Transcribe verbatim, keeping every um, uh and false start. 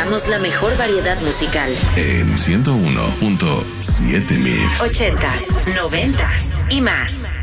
presentamos la mejor variedad musical en ciento uno punto siete Mix. ochentas, noventas y más.